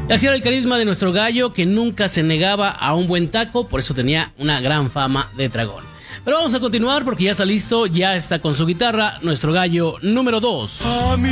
Y así era el carisma de nuestro gallo, que nunca se negaba a un buen taco, por eso tenía una gran fama de tragón. Pero vamos a continuar porque ya está listo, ya está con su guitarra, nuestro gallo número 2. A mi